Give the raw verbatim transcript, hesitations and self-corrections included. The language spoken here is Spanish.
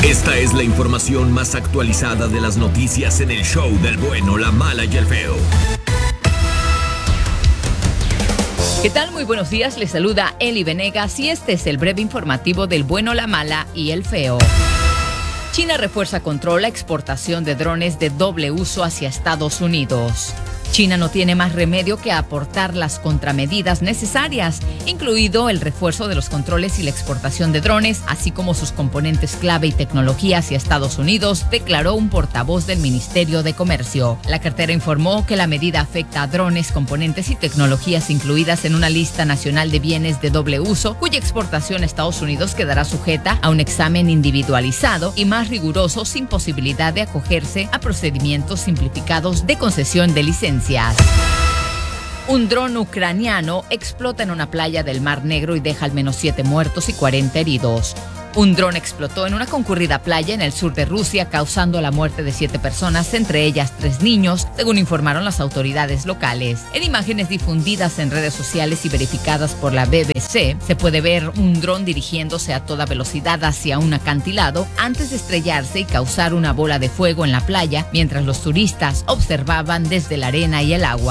Esta es la información más actualizada de las noticias en el show del bueno, la mala y el feo. ¿Qué tal? Muy buenos días, les saluda Eli Venegas y este es el breve informativo del bueno, la mala y el feo. China refuerza control a exportación de drones de doble uso hacia Estados Unidos. China no tiene más remedio que aportar las contramedidas necesarias, incluido el refuerzo de los controles y la exportación de drones, así como sus componentes clave y tecnología hacia Estados Unidos, declaró un portavoz del Ministerio de Comercio. La cartera informó que la medida afecta a drones, componentes y tecnologías incluidas en una lista nacional de bienes de doble uso, cuya exportación a Estados Unidos quedará sujeta a un examen individualizado y más riguroso, sin posibilidad de acogerse a procedimientos simplificados de concesión de licencia. Un dron ucraniano explota en una playa del Mar Negro y deja al menos siete muertos y cuarenta heridos. Un dron explotó en una concurrida playa en el sur de Rusia, causando la muerte de siete personas, entre ellas tres niños, según informaron las autoridades locales. En imágenes difundidas en redes sociales y verificadas por la B B C, se puede ver un dron dirigiéndose a toda velocidad hacia un acantilado antes de estrellarse y causar una bola de fuego en la playa, mientras los turistas observaban desde la arena y el agua.